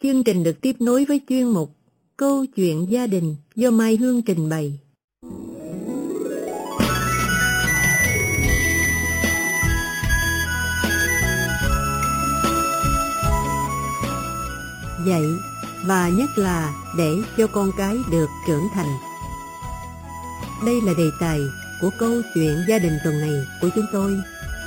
Chương trình được tiếp nối với chuyên mục Câu chuyện gia đình do Mai Hương trình bày. Dạy và nhất là để cho con cái được trưởng thành. Đây là đề tài của câu chuyện gia đình tuần này của chúng tôi.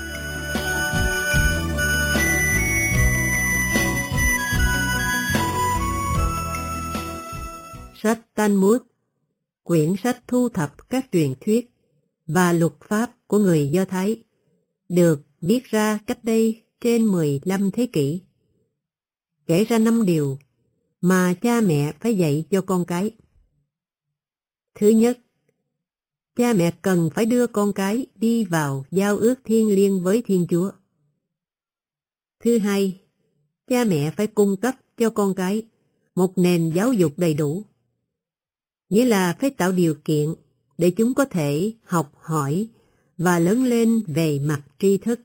Sách Talmud, quyển sách thu thập các truyền thuyết và luật pháp của người Do Thái, được viết ra cách đây trên 15 thế kỷ. Kể ra 5 điều mà cha mẹ phải dạy cho con cái. Thứ nhất, cha mẹ cần phải đưa con cái đi vào giao ước thiêng liêng với Thiên Chúa. Thứ hai, cha mẹ phải cung cấp cho con cái một nền giáo dục đầy đủ. Nghĩa là phải tạo điều kiện để chúng có thể học hỏi và lớn lên về mặt tri thức.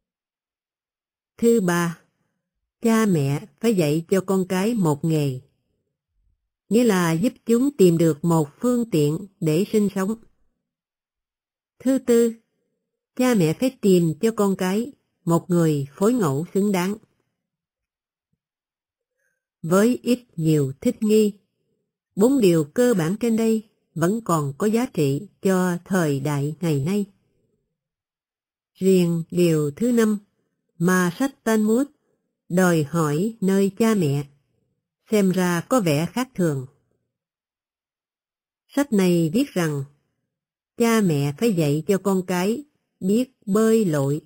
Thứ ba, cha mẹ phải dạy cho con cái một nghề. Nghĩa là giúp chúng tìm được một phương tiện để sinh sống. Thứ tư, cha mẹ phải tìm cho con cái một người phối ngẫu xứng đáng. Với ít nhiều thích nghi, 4 điều cơ bản trên đây vẫn còn có giá trị cho thời đại ngày nay. Riêng điều thứ 5 mà sách Talmud đòi hỏi nơi cha mẹ xem ra có vẻ khác thường. Sách này viết rằng cha mẹ phải dạy cho con cái biết bơi lội.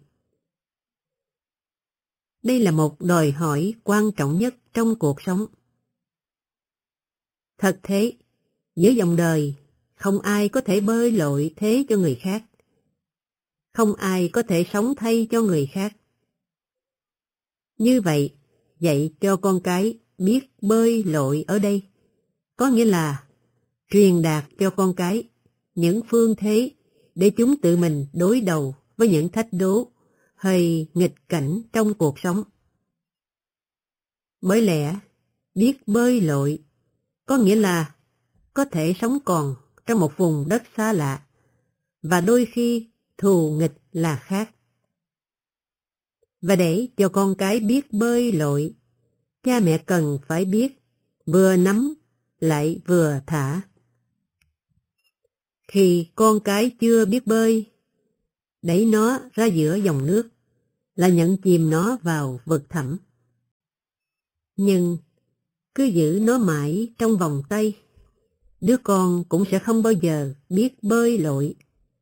Đây là một đòi hỏi quan trọng nhất trong cuộc sống. Thật thế, giữa dòng đời, không ai có thể bơi lội thế cho người khác. Không ai có thể sống thay cho người khác. Như vậy, dạy cho con cái biết bơi lội ở đây, có nghĩa là truyền đạt cho con cái những phương thế để chúng tự mình đối đầu với những thách đố hay nghịch cảnh trong cuộc sống. Bởi lẽ, biết bơi lội có nghĩa là có thể sống còn trong một vùng đất xa lạ, và đôi khi thù nghịch là khác. Và để cho con cái biết bơi lội, cha mẹ cần phải biết vừa nắm lại vừa thả. Khi con cái chưa biết bơi, đẩy nó ra giữa dòng nước là nhận chìm nó vào vực thẳm. Nhưng cứ giữ nó mãi trong vòng tay, đứa con cũng sẽ không bao giờ biết bơi lội.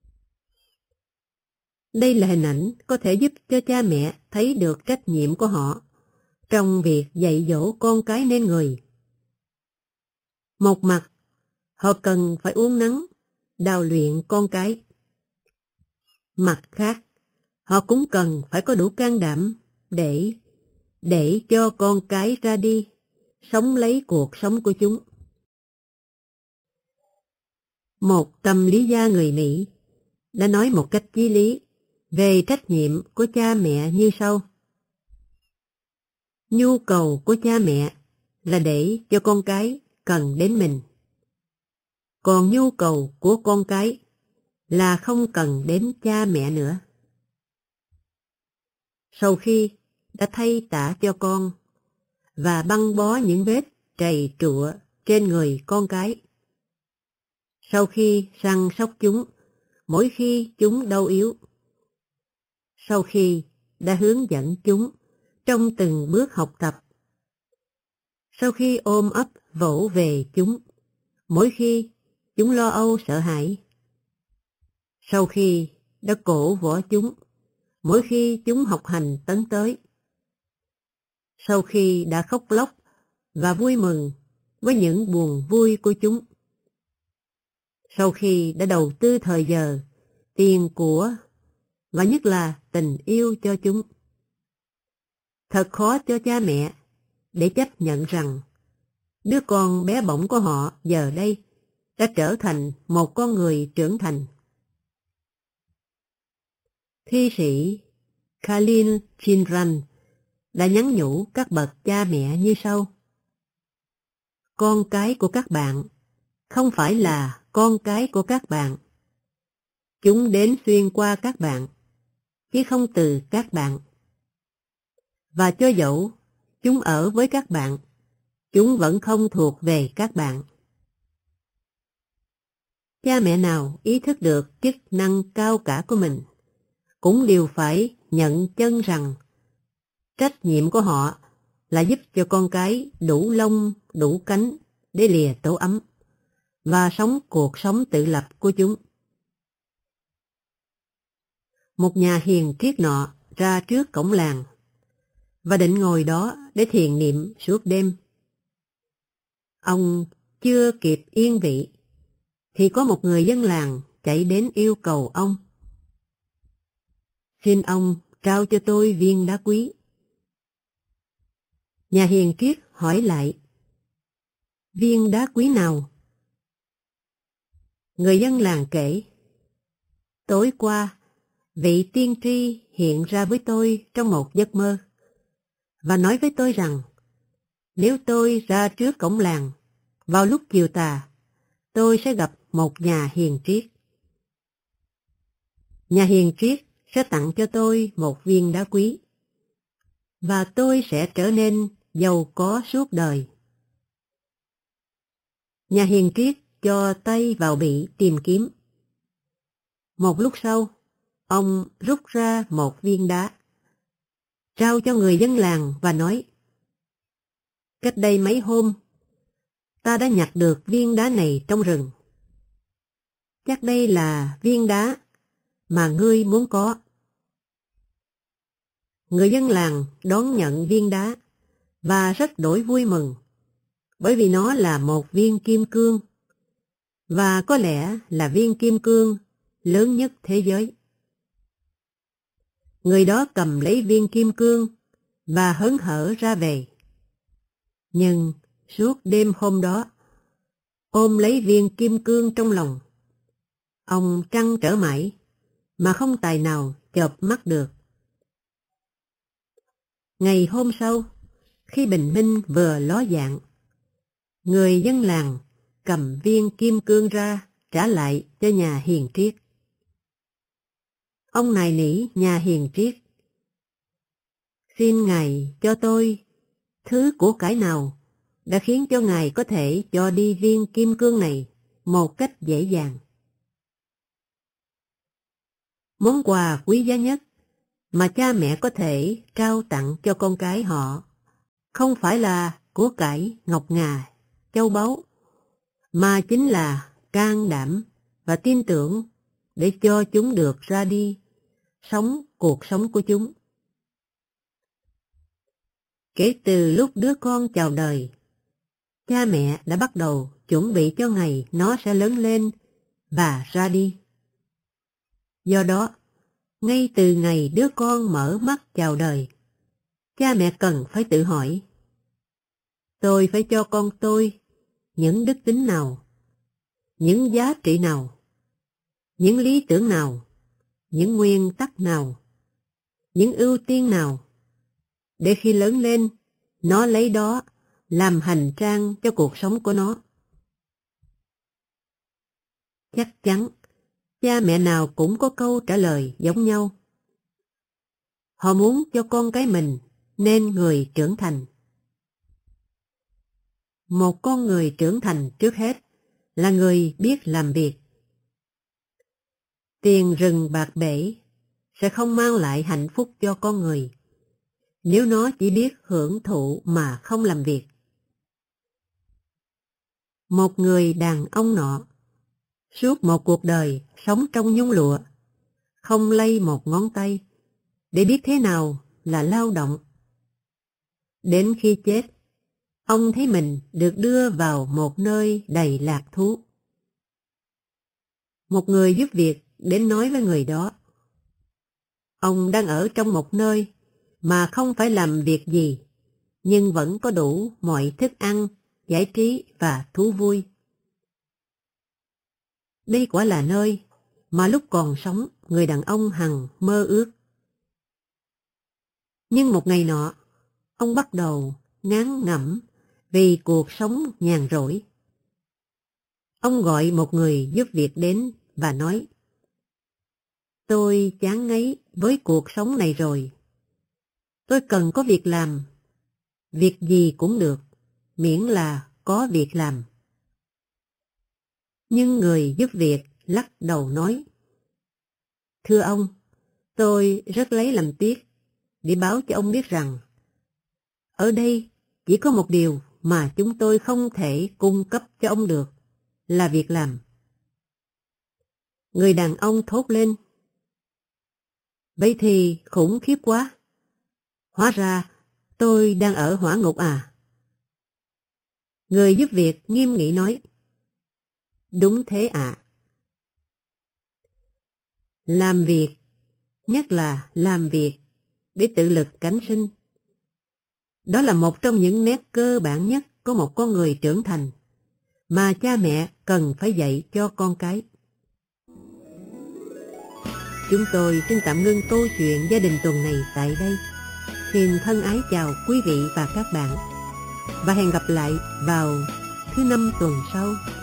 Đây là hình ảnh có thể giúp cho cha mẹ thấy được trách nhiệm của họ trong việc dạy dỗ con cái nên người. Một mặt, họ cần phải uốn nắn, đào luyện con cái. Mặt khác, họ cũng cần phải có đủ can đảm để cho con cái ra đi, sống lấy cuộc sống của chúng. Một tâm lý gia người Mỹ đã nói một cách chí lý về trách nhiệm của cha mẹ như sau. Nhu cầu của cha mẹ là để cho con cái cần đến mình. Còn nhu cầu của con cái là không cần đến cha mẹ nữa. Sau khi đã thay tã cho con và băng bó những vết trầy trụa trên người con cái, sau khi săn sóc chúng mỗi khi chúng đau yếu, sau khi đã hướng dẫn chúng trong từng bước học tập, sau khi ôm ấp vỗ về chúng mỗi khi chúng lo âu sợ hãi, sau khi đã cổ võ chúng mỗi khi chúng học hành tấn tới, sau khi đã khóc lóc và vui mừng với những buồn vui của chúng, sau khi đã đầu tư thời giờ, tiền của và nhất là tình yêu cho chúng. Thật khó cho cha mẹ để chấp nhận rằng đứa con bé bỏng của họ giờ đây đã trở thành một con người trưởng thành. Thi sĩ Khalil Gibran đã nhắn nhủ các bậc cha mẹ như sau. con cái của các bạn, không phải là con cái của các bạn. Chúng đến xuyên qua các bạn, chứ không từ các bạn. Và cho dẫu chúng ở với các bạn, chúng vẫn không thuộc về các bạn. Cha mẹ nào ý thức được chức năng cao cả của mình, cũng đều phải nhận chân rằng trách nhiệm của họ là giúp cho con cái đủ lông, đủ cánh để lìa tổ ấm và sống cuộc sống tự lập của chúng. Một nhà hiền triết nọ ra trước cổng làng và định ngồi đó để thiền niệm suốt đêm. Ông chưa kịp yên vị thì có một người dân làng chạy đến yêu cầu ông: "Xin ông trao cho tôi viên đá quý." Nhà hiền triết hỏi lại: "Viên đá quý nào?" Người dân làng kể: "Tối qua, vị tiên tri hiện ra với tôi trong một giấc mơ và nói với tôi rằng nếu tôi ra trước cổng làng vào lúc chiều tà, tôi sẽ gặp một nhà hiền triết. Nhà hiền triết sẽ tặng cho tôi một viên đá quý và tôi sẽ trở nên giàu có suốt đời." Nhà hiền triết cho tay vào bị tìm kiếm. Một lúc sau, ông rút ra một viên đá, trao cho người dân làng và nói: "Cách đây mấy hôm, ta đã nhặt được viên đá này trong rừng. Chắc đây là viên đá mà ngươi muốn có." Người dân làng đón nhận viên đá và rất đổi vui mừng, bởi vì nó là một viên kim cương, và có lẽ là viên kim cương lớn nhất thế giới. Người đó cầm lấy viên kim cương và hớn hở ra về. Nhưng suốt đêm hôm đó, ôm lấy viên kim cương trong lòng, ông trăn trở mãi mà không tài nào chợp mắt được. Ngày hôm sau, khi bình minh vừa ló dạng, người dân làng cầm viên kim cương ra trả lại cho nhà hiền triết. Ông nài nỉ nhà hiền triết: "Xin Ngài cho tôi thứ của cải nào đã khiến cho Ngài có thể cho đi viên kim cương này một cách dễ dàng." Món quà quý giá nhất mà cha mẹ có thể trao tặng cho con cái họ không phải là của cải ngọc ngà, châu báu, mà chính là can đảm và tin tưởng để cho chúng được ra đi, sống cuộc sống của chúng. Kể từ lúc đứa con chào đời, cha mẹ đã bắt đầu chuẩn bị cho ngày nó sẽ lớn lên và ra đi. Do đó, ngay từ ngày đứa con mở mắt chào đời, cha mẹ cần phải tự hỏi: tôi phải cho con tôi những đức tính nào, những giá trị nào, những lý tưởng nào, những nguyên tắc nào, những ưu tiên nào, để khi lớn lên, nó lấy đó làm hành trang cho cuộc sống của nó. Chắc chắn, cha mẹ nào cũng có câu trả lời giống nhau. Họ muốn cho con cái mình nên người trưởng thành. Một con người trưởng thành trước hết là người biết làm việc. Tiền rừng bạc bể sẽ không mang lại hạnh phúc cho con người nếu nó chỉ biết hưởng thụ mà không làm việc. Một người đàn ông nọ suốt một cuộc đời sống trong nhung lụa, không lay một ngón tay để biết thế nào là lao động. Đến khi chết, ông thấy mình được đưa vào một nơi đầy lạc thú. Một người giúp việc đến nói với người đó: ông đang ở trong một nơi mà không phải làm việc gì, nhưng vẫn có đủ mọi thức ăn, giải trí và thú vui. Đây quả là nơi mà lúc còn sống người đàn ông hằng mơ ước. Nhưng một ngày nọ, ông bắt đầu ngán ngẩm vì cuộc sống nhàn rỗi. Ông gọi một người giúp việc đến và nói: Tôi chán ngấy với cuộc sống này rồi. Tôi cần có việc làm. Việc gì cũng được, miễn là có việc làm. Nhưng người giúp việc lắc đầu nói: Thưa ông, tôi rất lấy làm tiếc để báo cho ông biết rằng ở đây chỉ có một điều mà chúng tôi không thể cung cấp cho ông được, là việc làm. Người đàn ông thốt lên: Vậy thì khủng khiếp quá. Hóa ra tôi đang ở hỏa ngục à? Người giúp việc nghiêm nghị nói: Đúng thế ạ. Làm việc, nhất là làm việc để tự lực cánh sinh, đó là một trong những nét cơ bản nhất của một con người trưởng thành mà cha mẹ cần phải dạy cho con cái. Chúng tôi xin tạm ngưng câu chuyện gia đình tuần này tại đây. Xin thân ái chào quý vị và các bạn, và hẹn gặp lại vào thứ Năm tuần sau.